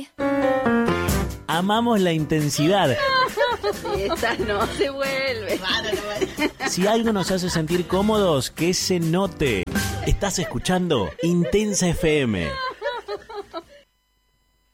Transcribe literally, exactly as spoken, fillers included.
Amamos la intensidad. Esta no se vuelve. Si algo nos hace sentir cómodos, que se note. Estás escuchando Intensa F M.